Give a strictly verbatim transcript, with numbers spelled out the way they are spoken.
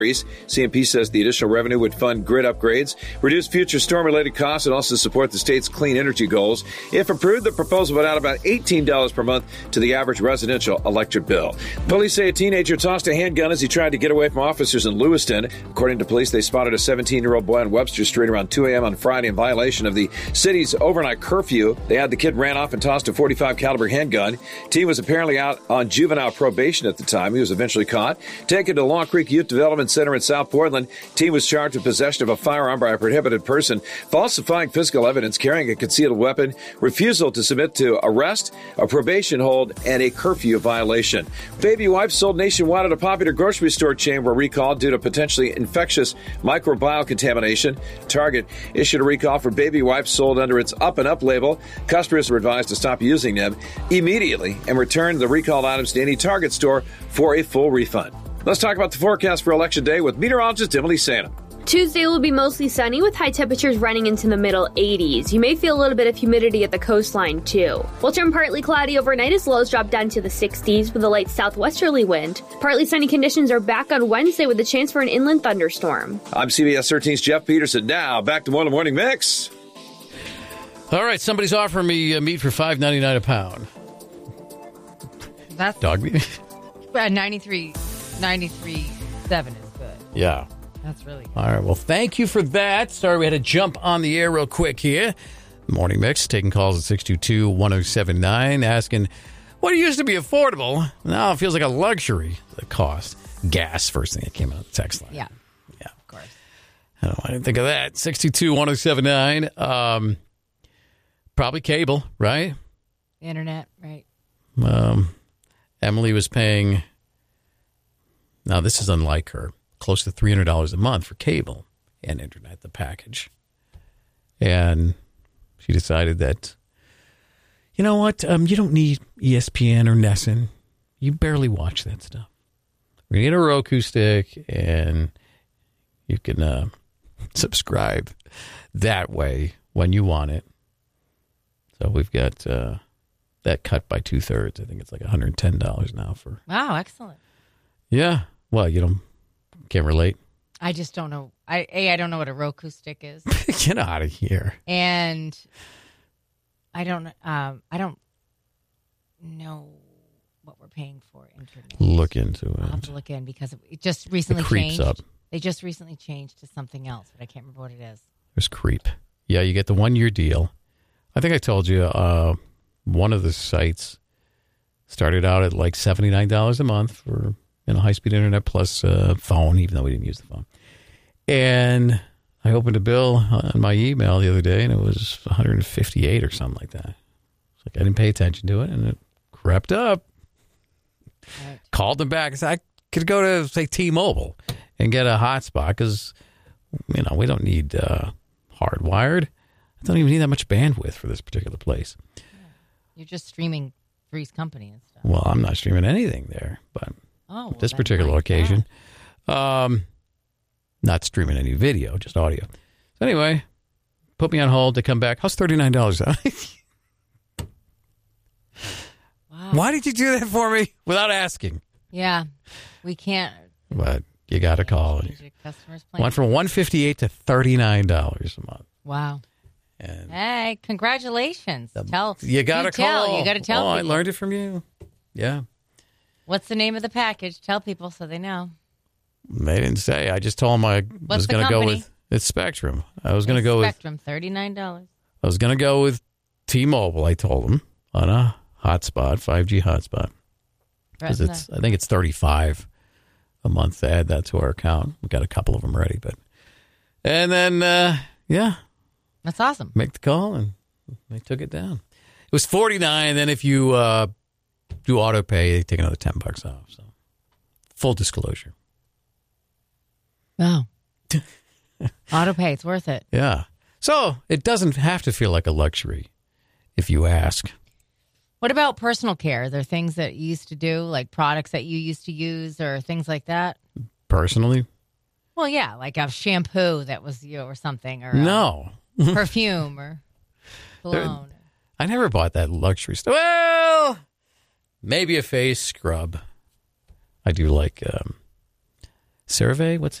C M P says the additional revenue would fund grid upgrades, reduce future storm-related costs, and also support the state's clean energy goals. If approved, the proposal would add about eighteen dollars per month to the average residential electric bill. Police say a teenager tossed a handgun as he tried to get away from officers in Lewiston. According to police, they spotted a seventeen-year-old boy on Webster Street around two a.m. on Friday in violation of the city's overnight curfew. They had the kid ran off and tossed a forty-five caliber handgun. Teen was apparently out on juvenile probation at the time. He was eventually caught, taken to Long Creek Youth Development Center in South Portland. Teen was charged with possession of a firearm by a prohibited person, falsifying physical evidence, carrying a concealed weapon, refusal to submit to arrest, a probation hold, and a curfew violation. Baby wipes sold nationwide at a popular grocery store chain were recalled due to potentially infectious microbial contamination. Target issued a recall for baby wipes sold under its Up and Up label. Customers were advised to stop using them immediately and return the recalled items to any Target store for a full refund. Let's talk about the forecast for Election Day with meteorologist Emily Sanum. Tuesday will be mostly sunny with high temperatures running into the middle eighties. You may feel a little bit of humidity at the coastline, too. We'll turn partly cloudy overnight as lows drop down to the sixties with a light southwesterly wind. Partly sunny conditions are back on Wednesday with a chance for an inland thunderstorm. I'm C B S thirteen's Jeff Peterson. Now, back to more of the Morning Mix. All right, somebody's offering me uh, meat for five ninety-nine a pound. That's dog meat. uh, ninety-three, ninety-three seven is good. Yeah. That's really good. All right, well, thank you for that. Sorry we had to jump on the air real quick here. Morning Mix, taking calls at six two two, one oh seven nine, asking, what used to be affordable now it feels like a luxury, the cost. Gas, first thing that came out of the text line. Yeah. Yeah. Of course. I don't know, I didn't think of that. six two two, one oh seven nine. Um, probably cable, right? Internet, right. Um, Emily was paying, now this is unlike her, close to three hundred dollars a month for cable and internet, the package. And she decided that, you know what, um, you don't need E S P N or Nessun. You barely watch that stuff. We're going to get a Roku stick, and you can uh, subscribe that way when you want it. So we've got uh, that cut by two-thirds. I think it's like one hundred ten dollars now for... Wow, excellent. Yeah. Well, you don't... Can't relate. I just don't know. I A, I don't know what a Roku stick is. Get out of here. And I don't um I don't know what we're paying for internet. Look into it. I'll have to look in because it just recently it creeps changed. Up. They just recently changed to something else, but I can't remember what it is. There's creep. Yeah, you get the one-year deal. I think I told you uh, one of the sites started out at like seventy-nine dollars a month for... You know, high-speed internet plus uh, phone, even though we didn't use the phone. And I opened a bill on my email the other day, and it was one hundred fifty-eight or something like that. It's like I didn't pay attention to it, and it crept up. Right. Called them back. I said, I could go to, say, T-Mobile and get a hotspot because, you know, we don't need uh, hardwired. I don't even need that much bandwidth for this particular place. Yeah. You're just streaming Three's Company and stuff. Well, I'm not streaming anything there, but... Oh, well, this particular occasion. Um, not streaming any video, just audio. So anyway, put me on hold to come back. How's thirty-nine dollars? Wow. Why did you do that for me without asking? Yeah, we can't. But you got to call. Went from one hundred fifty-eight dollars to thirty-nine dollars a month. Wow. And hey, congratulations. The, tell. You got to call. Tell, you got to tell Oh, people. I learned it from you. Yeah. What's the name of the package? Tell people so they know. They didn't say. I just told them I What's was going to go company? with it's Spectrum. I was going to go with Spectrum, thirty-nine dollars. I was going to go with T-Mobile. I told them on a hotspot, five G hotspot, because it's. I think it's thirty-five a month to add that to our account. We've got a couple of them ready, but and then uh, yeah, that's awesome. Make the call and they took it down. It was forty-nine, and then if you. Uh, Do auto pay, they take another ten bucks off. So, full disclosure. Wow. Auto pay, it's worth it. Yeah. So, it doesn't have to feel like a luxury if you ask. What about personal care? Are there things that you used to do, like products that you used to use or things like that? Personally? Well, yeah, like a shampoo that was you or something. Or no. Perfume or cologne. I never bought that luxury stuff. Well... Maybe a face scrub. I do like um, Survey? What's